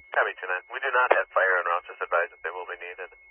Copy 2-9. We do not have fire en route. Just advise that they will be needed.